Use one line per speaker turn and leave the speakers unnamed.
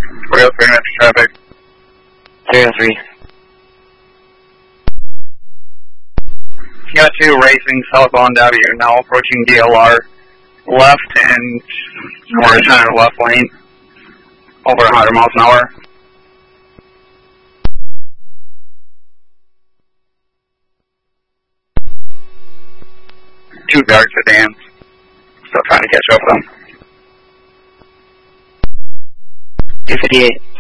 303 metro traffic.
303.
Got 2 racing southbound Avenue, now approaching DLR. Left and more center left lane. Over 100 miles an hour. 2 dark sedans. Still trying to catch up with them.
258.